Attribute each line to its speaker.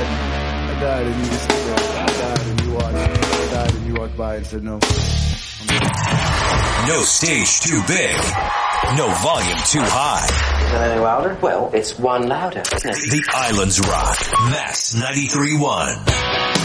Speaker 1: died and you just stood there. I died and you watched. I died and you walked by and said no.
Speaker 2: No stage too big. No volume too high.
Speaker 3: Is that any louder? Well, it's one louder.
Speaker 2: The Islands Rock. Max 93.1.